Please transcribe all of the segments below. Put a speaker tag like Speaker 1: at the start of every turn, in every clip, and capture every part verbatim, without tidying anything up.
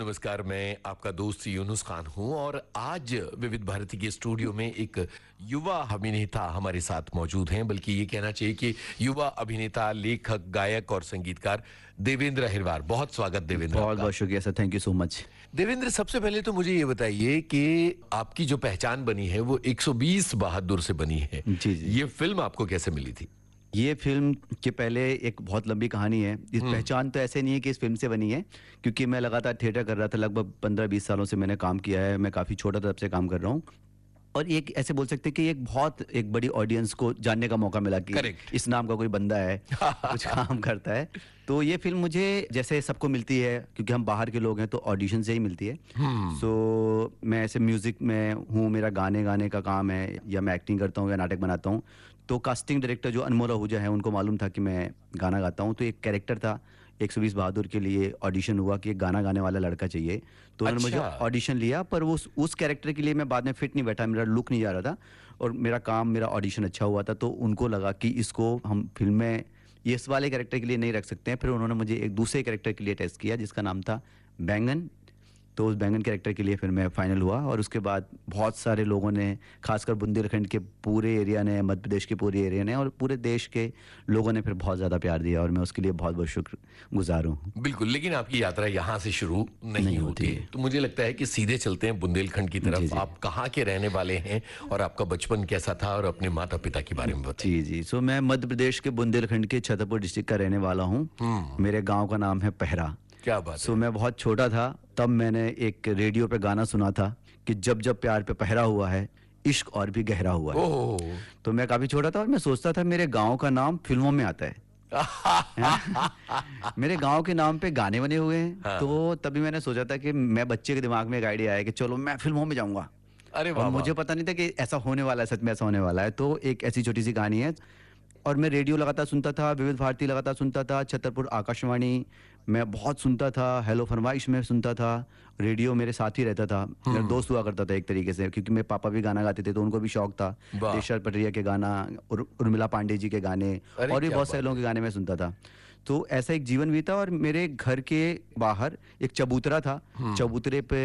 Speaker 1: नमस्कार, मैं आपका दोस्त यूनुस खान हूं और आज विविध भारती के स्टूडियो में एक युवा अभिनेता हमारे साथ मौजूद हैं, बल्कि ये कहना चाहिए कि युवा अभिनेता, लेखक, गायक और संगीतकार देवेंद्र अहिरवार। बहुत स्वागत देवेंद्र।
Speaker 2: बहुत बहुत शुक्रिया sir, thank you so much.
Speaker 1: Devendra, सबसे पहले तो मुझे ये बताइए कि आपकी जो पहचान बनी है वो एक सौ बीस बहादुर से बनी है।
Speaker 2: जी जी।
Speaker 1: ये फिल्म आपको कैसे मिली थी?
Speaker 2: ये फिल्म के पहले एक बहुत लंबी कहानी है। इस पहचान तो ऐसे नहीं है कि इस फिल्म से बनी है, क्योंकि मैं लगातार थिएटर कर रहा था। लगभग पंद्रह बीस सालों से मैंने काम किया है। मैं काफ़ी छोटा तब से काम कर रहा हूँ और एक ऐसे बोल सकते हैं कि एक बहुत एक बड़ी ऑडियंस को जानने का मौका मिला कि
Speaker 1: Correct.
Speaker 2: इस नाम का कोई बंदा है कुछ काम करता है। तो ये फिल्म मुझे जैसे सबको मिलती है, क्योंकि हम बाहर के लोग हैं, तो ऑडिशन से ही मिलती है। सो so, मैं ऐसे म्यूजिक में हूँ, मेरा गाने गाने का काम है, या मैं एक्टिंग करता हूँ या नाटक बनाता हूँ। तो कास्टिंग डायरेक्टर जो अनमोल आहूजा है, उनको मालूम था कि मैं गाना गाता हूँ। तो एक कैरेक्टर था एक सौ बीस बहादुर के लिए, ऑडिशन हुआ कि एक गाना गाने वाला लड़का चाहिए। तो उन्होंने मुझे
Speaker 1: अच्छा।
Speaker 2: ऑडिशन लिया, पर वो उस कैरेक्टर के लिए मैं बाद में फिट नहीं बैठा, मेरा लुक नहीं जा रहा था और मेरा काम, मेरा ऑडिशन अच्छा हुआ था। तो उनको लगा कि इसको हम फिल्म में ये इस वाले कैरेक्टर के लिए नहीं रख सकते हैं। फिर उन्होंने मुझे एक दूसरे कैरेक्टर के लिए टेस्ट किया जिसका नाम था बैंगन। तो उस बैंगन कैरेक्टर के लिए फिर मैं फाइनल हुआ और उसके बाद बहुत सारे लोगों ने, खासकर बुंदेलखंड के पूरे एरिया ने, मध्य प्रदेश के पूरे एरिया ने और पूरे देश के लोगों ने फिर बहुत ज़्यादा प्यार दिया और मैं उसके लिए बहुत बहुत शुक्रगुजार हूँ।
Speaker 1: बिल्कुल, लेकिन आपकी यात्रा यहाँ से शुरू नहीं,
Speaker 2: नहीं
Speaker 1: होती
Speaker 2: होती है।
Speaker 1: तो मुझे लगता है कि सीधे चलते हैं बुंदेलखंड की
Speaker 2: जी,
Speaker 1: तरफ।
Speaker 2: जी।
Speaker 1: आप कहाँ के रहने वाले हैं और आपका बचपन कैसा था और अपने माता पिता के बारे में बताइए।
Speaker 2: जी जी। सो मैं मध्य प्रदेश के बुंदेलखंड के छतरपुर डिस्ट्रिक्ट का रहने वाला हूँ। मेरे गाँव का नाम है पहरा।
Speaker 1: क्या बात
Speaker 2: सो
Speaker 1: है।
Speaker 2: मैं बहुत छोटा था तब मैंने एक रेडियो पे गाना सुना था कि जब जब प्यार पे पहरा हुआ है, इश्क और भी गहरा हुआ है।
Speaker 1: ओह
Speaker 2: तो मैं काफी छोटा था और मैं सोचता था मेरे गांव का नाम फिल्मों में आता है। मेरे गांव के नाम पे गाने बने हुए हैं।
Speaker 1: हाँ।
Speaker 2: तो तभी मैंने सोचा था कि मैं बच्चे के दिमाग में एक आइडिया आया कि चलो मैं फिल्मों में जाऊंगा।
Speaker 1: अरे
Speaker 2: और
Speaker 1: वाह
Speaker 2: मुझे
Speaker 1: वाह।
Speaker 2: पता नहीं था कि ऐसा होने वाला है, सच में ऐसा होने वाला है। तो एक ऐसी छोटी सी कहानी है। और मैं रेडियो लगातार सुनता था, विविध भारती लगातार सुनता था, छतरपुर आकाशवाणी मैं बहुत सुनता था, हेलो फरमाइश में सुनता था। रेडियो मेरे साथ ही रहता था, मेरा दोस्त हुआ करता था एक तरीके से, क्योंकि मेरे पापा भी गाना गाते थे तो उनको भी शौक था।
Speaker 1: वाह।
Speaker 2: देशर पटरिया के गाना, उर, उर्मिला पांडे जी के गाने
Speaker 1: अरे
Speaker 2: और भी
Speaker 1: क्या
Speaker 2: बहुत
Speaker 1: बात
Speaker 2: सारे लोगों के गाने मैं सुनता था। तो ऐसा एक जीवन बीता और मेरे घर के बाहर एक चबूतरा था। चबूतरे पे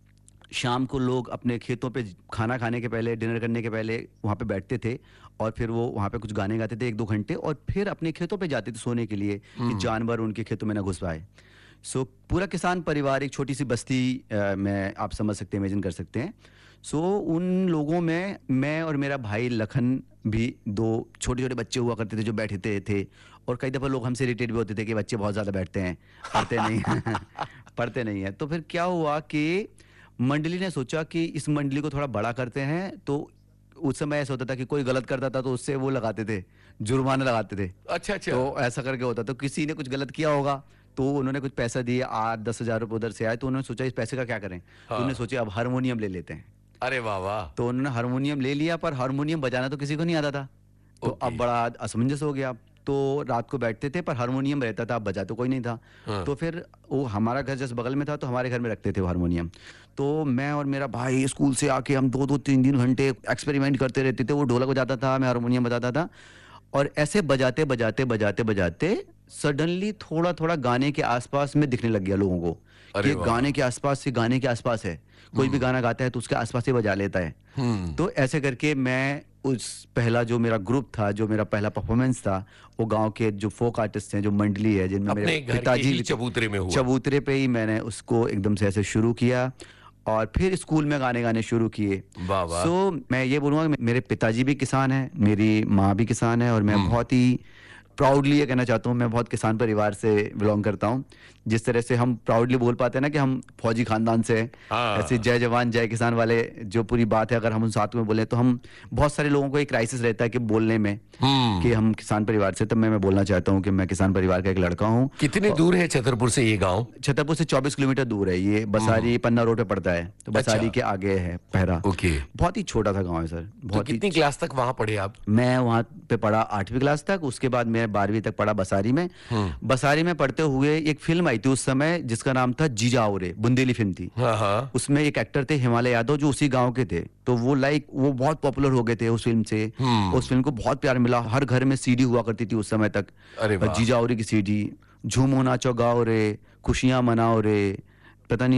Speaker 2: शाम को लोग अपने खेतों पे खाना खाने के पहले, डिनर करने के पहले वहाँ पे बैठते थे और फिर वो वहाँ पे कुछ गाने गाते थे एक दो घंटे और फिर अपने खेतों पे जाते थे सोने के लिए कि जानवर उनके खेतों में ना घुस पाए। सो पूरा किसान परिवार, एक छोटी सी बस्ती आ, में आप समझ सकते हैं, इमेजिन कर सकते हैं। सो उन लोगों में मैं और मेरा भाई लखन भी, दो छोटे छोटे बच्चे हुआ करते थे जो बैठते थे। और कई दफ़ा लोग हमसे इरिटेट भी होते थे कि बच्चे बहुत ज़्यादा बैठते हैं, पढ़ते नहीं पढ़ते नहीं हैं। तो फिर क्या हुआ कि मंडली ने सोचा कि इस मंडली को थोड़ा बड़ा करते हैं। तो उस समय ऐसा होता था कि कोई गलत करता था तो उससे वो लगाते थे, जुर्माना लगाते थे।
Speaker 1: अच्छा अच्छा।
Speaker 2: तो ऐसा करके होता, तो किसी ने कुछ गलत किया होगा तो उन्होंने कुछ पैसा दिए, आठ दस हजार रुपये उधर से आए। तो उन्होंने सोचा इस पैसे का क्या करें। तो उन्होंने सोचा अब हारमोनियम ले लेते हैं।
Speaker 1: अरे वाह वाह।
Speaker 2: तो उन्होंने हारमोनियम ले लिया, पर हारमोनियम बजाना तो किसी को नहीं आता था। तो
Speaker 1: ओके।
Speaker 2: अब बड़ा असमंजस हो गया। तो रात को बैठते थे पर हारमोनियम रहता था, अब बजा तो कोई नहीं था।
Speaker 1: हाँ।
Speaker 2: तो फिर वो हमारा घर जस्ट बगल में था तो हमारे घर में रखते थे वो हारमोनियम। तो मैं और मेरा भाई स्कूल से आके हम दो दो तीन तीन घंटे एक्सपेरिमेंट करते रहते थे। वो ढोलक बजाता था, मैं हारमोनियम बजाता था और ऐसे बजाते बजाते बजाते बजाते सडनली थोड़ा थोड़ा गाने के आसपास में दिखने लग गया लोगों को
Speaker 1: अरे
Speaker 2: कि
Speaker 1: वाह।
Speaker 2: गाने के आसपास से, गाने के आसपास है, कोई भी गाना गाता है तो उसके आसपास से बजा लेता है। तो ऐसे करके मैं उस पहला जो मेरा ग्रुप था, जो मेरा पहला परफॉर्मेंस था, वो गांव के जो फोक आर्टिस्ट हैं, जो मंडली है, जिनमें
Speaker 1: अपने
Speaker 2: मेरे
Speaker 1: घर के
Speaker 2: पिताजी
Speaker 1: ही
Speaker 2: भी थे,
Speaker 1: चबूतरे में हुआ।
Speaker 2: चबूतरे पे ही मैंने उसको एकदम से ऐसे शुरू किया और फिर स्कूल में गाने गाने शुरू किए।
Speaker 1: वाह वाह।
Speaker 2: सो मैं ये बोलूँगा कि मेरे पिताजी भी किसान हैं, मेरी माँ भी किसान है और मैं बहुत ही प्राउडली ये कहना चाहता हूँ, मैं बहुत किसान परिवार से बिलोंग करता हूँ। जिस तरह से हम प्राउडली बोल पाते हैं ना कि हम फौजी खानदान से हैं,
Speaker 1: हाँ।
Speaker 2: ऐसे जय जवान जय किसान वाले जो पूरी बात है, अगर हम उन साथ में बोले तो हम, बहुत सारे लोगों को एक क्राइसिस रहता है कि बोलने में कि हम किसान परिवार से। तब मैं मैं बोलना चाहता हूँ कि मैं किसान परिवार का एक लड़का हूँ।
Speaker 1: कितने दूर है छतरपुर से ये गांव?
Speaker 2: छतरपुर से चौबीस किलोमीटर दूर है ये, बसारी पन्ना रोड पे पड़ता है। तो बसारी
Speaker 1: अच्छा।
Speaker 2: के आगे है पहरा।
Speaker 1: ओके।
Speaker 2: बहुत ही छोटा सा गाँव है सर,
Speaker 1: तो
Speaker 2: बहुत ही।
Speaker 1: कितनी क्लास तक वहां पढ़े आप?
Speaker 2: मैं वहाँ पे पढ़ा आठवीं क्लास तक, उसके बाद मैं बारहवीं तक पढ़ा बसारी में। बसारी में पढ़ते हुए एक फिल्म आई थी उस समय जिसका नाम था जीजा औरे, बुंदेली फिल्म थी।
Speaker 1: हाँ हाँ।
Speaker 2: उसमें एक एक्टर थे हिमालय यादव जो उसी गांव के थे। तो वो लाइक वो बहुत पॉपुलर हो गए थे उस फिल्म से। उस फिल्म को बहुत प्यार मिला, हर घर में सीडी हुआ करती थी उस समय तक।
Speaker 1: अरे वाह।
Speaker 2: जीजा औरे की सीडी, झूमो नाचो गाओ रे, खुशियां मनाओ रे, पता नहीं